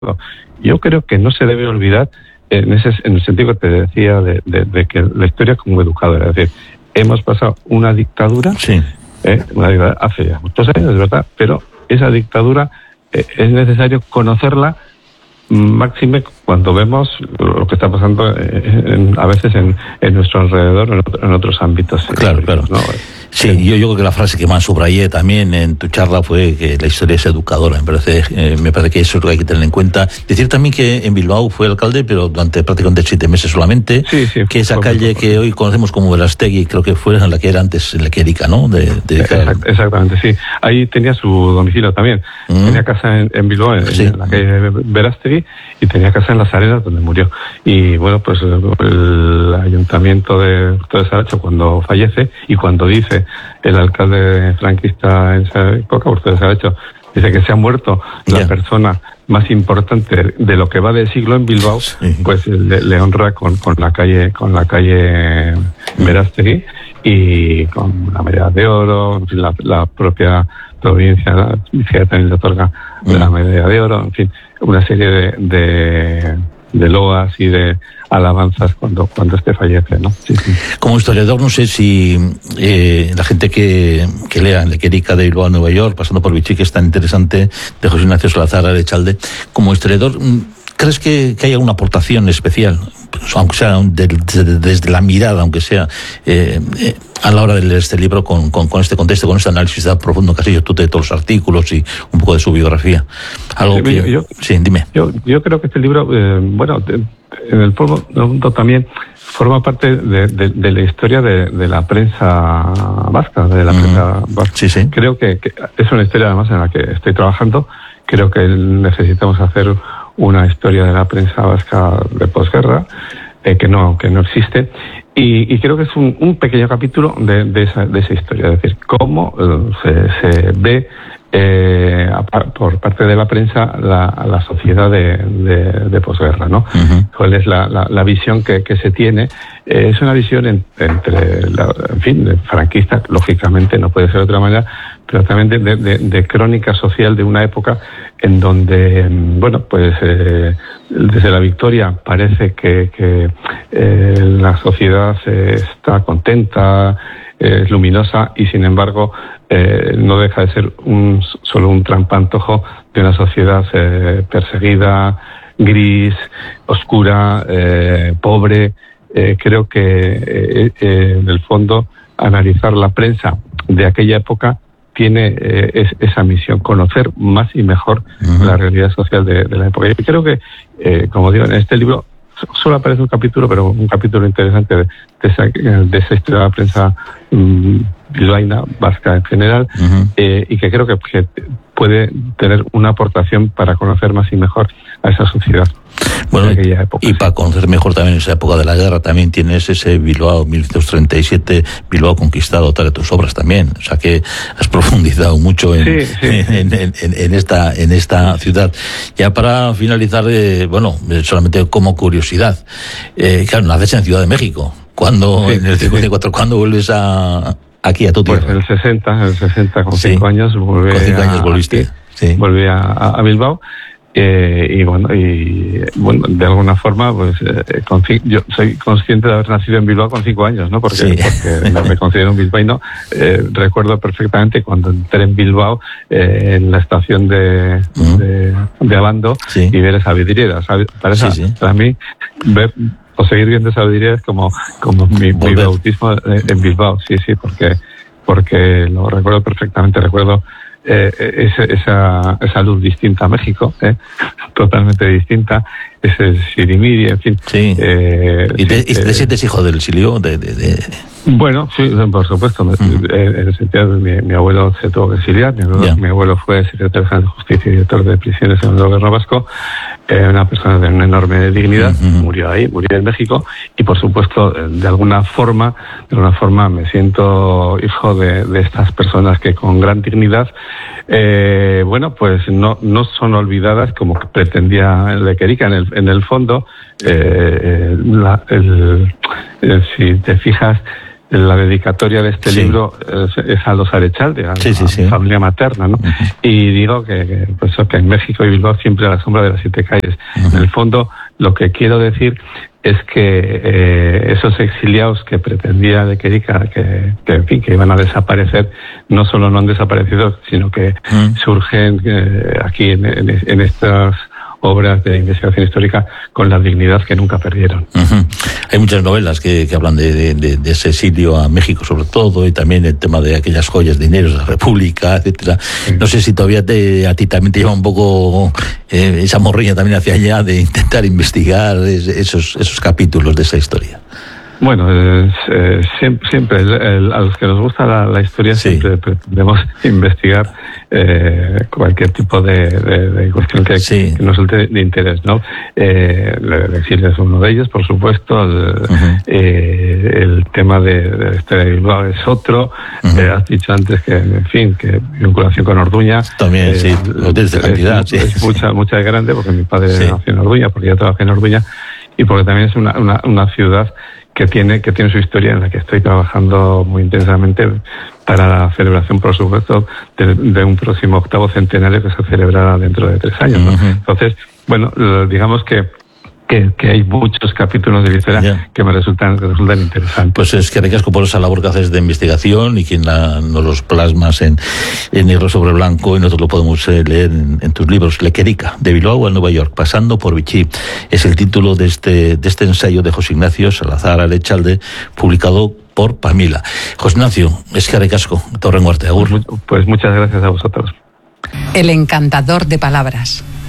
Yo creo que no se debe olvidar en el sentido que te decía de que la historia como educadora, es decir, hemos pasado una dictadura, hace ya muchos años, es verdad, pero esa dictadura es necesario conocerla, máxime cuando vemos lo que está pasando a veces en nuestro alrededor, en otros ámbitos. Claro. ¿No? Sí, yo creo que la frase que más subrayé también en tu charla fue que la historia es educadora. Me parece que eso es lo que hay que tener en cuenta. Decir también que en Bilbao fue alcalde, pero durante prácticamente 7 meses solamente. Sí, que esa calle que hoy conocemos como Verástegui, creo que fue la que era antes la Querica, ¿no? Exactamente, sí. Ahí tenía su domicilio también. Tenía casa en Bilbao, en la calle Verástegui, y tenía casa en Las Arenas, donde murió. Y bueno, pues el ayuntamiento de Hurtado de Saracho, cuando fallece y cuando dice el alcalde franquista en esa época, Hurtado de Saracho, dice que se ha muerto la persona más importante de lo que va del siglo en Bilbao, pues le honra con la calle Verástegui y con la medalla de oro, en fin, la propia provincia también le otorga la medalla de oro, en fin, una serie de loas y de alabanzas cuando este fallece, ¿no? Sí. Como historiador, no sé si la gente que lea La Querica de Bilbao a Nueva York, pasando por Vichy, que es tan interesante, de José Ignacio Salazar Arechalde, como historiador, ¿crees que hay alguna aportación especial, aunque sea desde la mirada, aunque sea a la hora de leer este libro con este contexto, con este análisis tan profundo que has hecho tú de todos los artículos y un poco de su biografía? Dime. Yo creo que este libro, en el fondo también forma parte de la historia de la prensa vasca, prensa vasca. Sí. Creo que es una historia además en la que estoy trabajando. Creo que necesitamos hacer una historia de la prensa vasca de posguerra que no existe, y creo que es un pequeño capítulo de esa historia, es decir, cómo se ve por parte de la prensa la sociedad de posguerra, ¿no? Cuál es la visión que se tiene. Es una visión franquista, lógicamente no puede ser de otra manera, pero también de crónica social de una época en donde, desde la victoria parece que la sociedad está contenta, es luminosa, y sin embargo no deja de ser solo un trampantojo de una sociedad perseguida, gris, oscura, pobre. Creo que en el fondo analizar la prensa de aquella época tiene esa misión, conocer más y mejor la realidad social de la época. Y creo que, como digo, en este libro solo aparece un capítulo, pero un capítulo interesante de esa historia de la prensa bilbaína, vasca en general, y que creo que puede tener una aportación para conocer más y mejor a esa sociedad. Bueno, y para conocer mejor también esa época de la guerra, también tienes ese Bilbao 1937, Bilbao conquistado, tal de tus obras también. O sea que has profundizado mucho en esta ciudad. Ya para finalizar, solamente como curiosidad, claro, naces en Ciudad de México. ¿Cuándo, en el 54, cuándo vuelves aquí a tu tierra? Pues en el 60 con 5 años volviste. Volví a Bilbao. De alguna forma, yo soy consciente de haber nacido en Bilbao con 5 años, ¿no? Porque no me considero un bilbaíno. Recuerdo perfectamente cuando entré en Bilbao, en la estación de Abando, y ver esa vidriera. Para mí, ver o seguir viendo esa vidriera es como mi bautismo en Bilbao. Sí, porque lo recuerdo perfectamente. Recuerdo esa luz distinta a México, totalmente distinta, ese sirimiri, en fin. ¿Y te sientes hijo del exilio? Bueno, sí, por supuesto. En el sentido de mi abuelo se tuvo que exiliar, mi abuelo fue secretario general de Justicia y director de prisiones en el gobierno vasco, una persona de una enorme dignidad, murió en México, y por supuesto, de alguna forma me siento hijo de estas personas que con gran dignidad, no son olvidadas como pretendía el Querica. En el fondo, si te fijas, la dedicatoria de este libro es a los Arechalde, a la familia materna, ¿no? Y digo que en México y Bilbao siempre a la sombra de las 7 calles. En el fondo, lo que quiero decir es que esos exiliados que pretendía de Querica que iban a desaparecer, no solo no han desaparecido, sino que surgen aquí en estas obras de investigación histórica con la dignidad que nunca perdieron. Hay muchas novelas que hablan de ese exilio a México sobre todo, y también el tema de aquellas joyas, dineros de la República, etcétera. No sé si todavía a ti también te lleva un poco esa morriña también hacia allá de intentar investigar esos capítulos de esa historia. Bueno, siempre a los que nos gusta la historia siempre pretendemos investigar cualquier tipo de cuestión que nos resulte de interés, ¿no? El exilio es uno de ellos, por supuesto. El tema de la historia de Bilbao es otro. Has dicho antes que vinculación con Orduña. También, desde cantidad, es mucha de grande, porque mi padre nació en Orduña, porque yo trabajé en Orduña, y porque también es una ciudad que tiene su historia, en la que estoy trabajando muy intensamente para la celebración, por supuesto, de un próximo 8º centenario que se celebrará dentro de 3 años, ¿no? Entonces, bueno, digamos que hay muchos capítulos de la historia que me resultan interesantes. Pues es que ricasco por esa labor que haces de investigación y que nos los plasmas en negro sobre blanco, y nosotros lo podemos leer en tus libros. Lequerica, de Bilbao a Nueva York, pasando por Vichy, es el título de este ensayo de José Ignacio Salazar Arechalde, publicado por Pamila. José Ignacio, es que ricasco, torren guarte, agur. Pues muchas gracias a vosotros. El encantador de palabras.